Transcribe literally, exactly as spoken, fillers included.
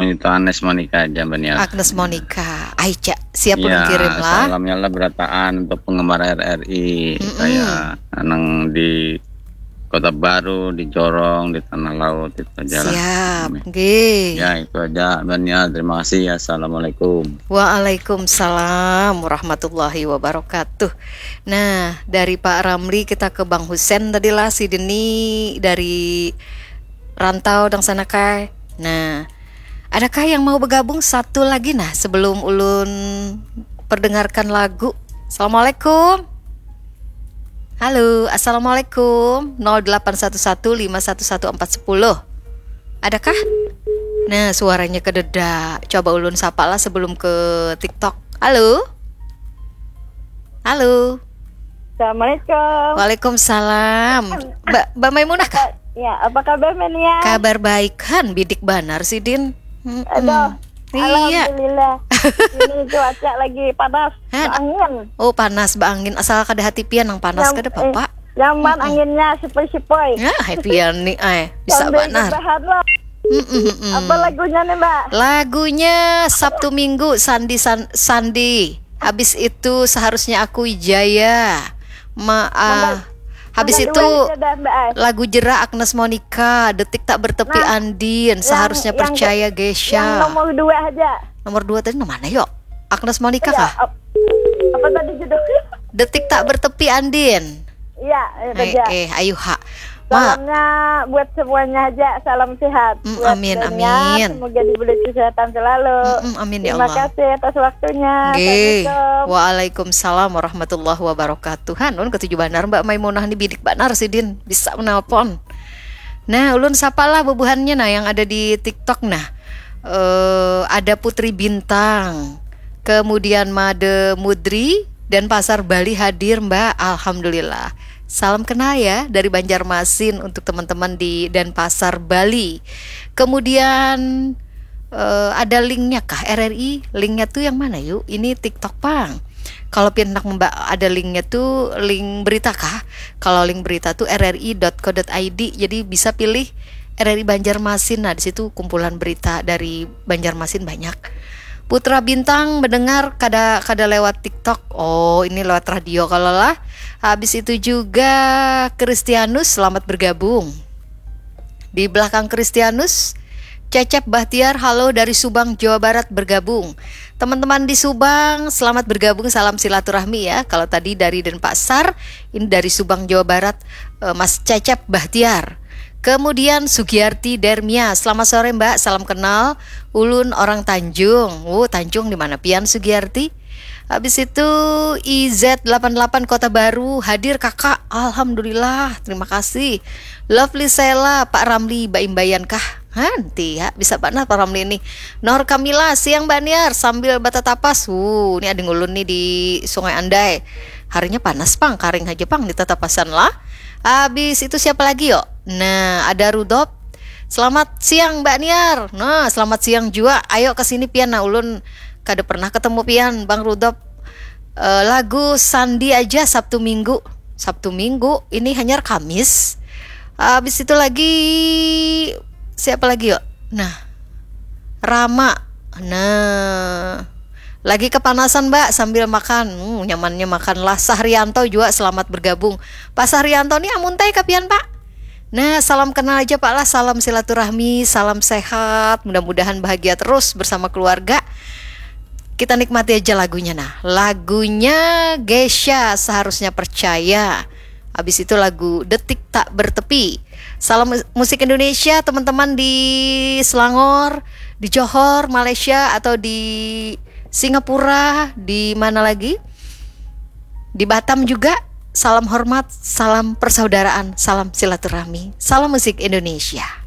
itu Agnes Monica aja Baniar. Agnes Monica. Aica, siap Ya, ulun kirim lah. salamnya lah berataan untuk penggemar R R I Mm-mm. kayak anang di Kota Baru, di Jorong, di Tanah Laut itu aja lah. Siap. Nggih. Ya itu aja Baniar. Terima kasih. Assalamualaikum. Waalaikumsalam warahmatullahi wabarakatuh. Nah, dari Pak Ramli kita ke Bang Husen tadi lah, si Deni dari rantau dang sana kai. Nah, adakah yang mau bergabung satu lagi nah sebelum ulun perdengarkan lagu? Assalamualaikum. Halo, assalamualaikum. nol delapan satu satu lima satu satu empat nol. Adakah? Nah, suaranya kededa. Coba ulun sapa lah sebelum ke TikTok. Halo. Halo. Assalamualaikum. Waalaikumsalam. Mbak Mbak Maimunah kah? Ya, apa kabar Menia? Kabar baik kan, bidik banar si Din. Mm-mm. Aduh, Iya. alhamdulillah. Ini cuaca lagi panas, Hah? angin. Oh, panas bangin asal kada hati pian nang panas kada Bapak. Nyaman anginnya sepoi-sepoi. Ya, happyan nih ay. Bisa Sambil banar. berbahan loh. Mm-mm-mm. Apa lagunya nih Mbak? Lagunya Sabtu Minggu Sandi San- Sandi. Habis itu seharusnya aku Wijaya. Ma ah, habis Nambah itu dua aja dah, Mbak. lagu Jera Agnes Monica, Detik Tak Bertepi Nah, Andin, Seharusnya yang- Percaya Yang Gesha. nomor dua aja. Nomor dua tadi mana yuk? Agnes Monica Ya, kah? ap- apa tadi judulnya? Detik Tak Bertepi Andin. Iya, itu Eh, aja. eh ayo ha. Ma, Salamnya buat semuanya aja, salam sehat. Mm, Buat amin, Daniar, amin. semoga diberi kesehatan selalu. Mm-mm, amin ya Terima Allah. kasih atas waktunya. Nggih. Assalamualaikum. Waalaikumsalam warahmatullahi wabarakatuh. Hanun ketujuh banar Mbak Maimunah nih bidik banar si Din bisa menelpon. Nah, ulun sapalah bubuhannya nah yang ada di TikTok nah. Eh ada Putri Bintang. Kemudian Made Mudri dan Pasar Bali hadir Mbak. Alhamdulillah. Salam kenal ya dari Banjarmasin untuk teman-teman di Denpasar Bali. Kemudian eh, ada linknya kah R R I? Linknya tuh yang mana yuk? Ini TikTok Pang. Kalau pinak mbak ada linknya tuh link berita kah? Kalau link berita tuh r r i dot co dot i d. Jadi bisa pilih R R I Banjarmasin. Nah di situ kumpulan berita dari Banjarmasin banyak. Putra Bintang mendengar kada kada lewat TikTok. Oh ini lewat radio kalau lah. Habis itu juga Kristianus selamat bergabung. Di belakang Kristianus Cecep Bahtiar, halo dari Subang, Jawa Barat bergabung. Teman-teman di Subang, selamat bergabung, salam silaturahmi ya. Kalau tadi dari Denpasar, ini dari Subang, Jawa Barat, eh, Mas Cecep Bahtiar. Kemudian Sugiyarti Dermia, selamat sore Mbak, salam kenal. Ulun orang Tanjung. Oh, Tanjung di mana pian Sugiyarti? Habis itu I Z delapan delapan Kota Baru hadir kakak. Alhamdulillah, terima kasih. Lovely Sela, Pak Ramli, Mbak Imbayan kah? Nanti ya, bisa banget Pak Ramli ini. Nor Kamila, siang Baniar sambil bata tapas. Uh, ini ada ngulun nih di Sungai Andai. Harinya panas pang, karing aja pang di tatapasan lah. Habis itu siapa lagi yuk? Nah, ada Rudop. Selamat siang Mbak Niar. Nah, selamat siang juga. Ayo ke sini pian nah ulun kada pernah ketemu pian Bang Rudop. E, lagu Sandi aja Sabtu Minggu. Sabtu Minggu ini hanya Kamis. Habis itu lagi siapa lagi yuk? Nah, Rama. Nah, lagi kepanasan Mbak sambil makan. Hmm, nyamannya makanlah. Sahrianto juga selamat bergabung. Pak Sahrianto nih amun teh kapian Pak? Nah, salam kenal aja Pak lah, salam silaturahmi, salam sehat, mudah-mudahan bahagia terus bersama keluarga. Kita nikmati aja lagunya nah. Lagunya Gesha, Seharusnya Percaya. Habis itu lagu Detik Tak Bertepi. Salam musik Indonesia teman-teman di Selangor, di Johor, Malaysia atau di Singapura, di mana lagi? Di Batam juga. Salam hormat, salam persaudaraan, salam silaturahmi, salam musik Indonesia.